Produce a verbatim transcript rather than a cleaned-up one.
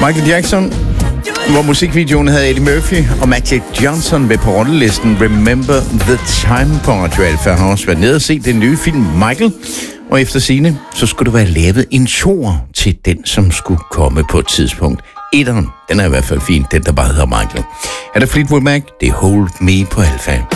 Michael Jackson, hvor musikvideoen havde Eddie Murphy og Magic Johnson med på rundelisten Remember the Time på Radio Alfa. Han har også været nede og set den nye film Michael, og efter sigende, så skulle der være lavet en toer til den, som skulle komme på et tidspunkt. Etteren, den er i hvert fald fin, den der bare hedder Michael. Er der Fleetwood Mac? Det er Hold Me på Alfa.